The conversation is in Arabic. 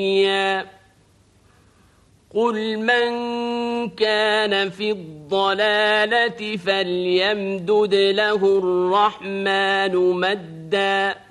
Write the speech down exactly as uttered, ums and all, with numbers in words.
قل من كان في الضلالة فليمدد له الرحمن مدا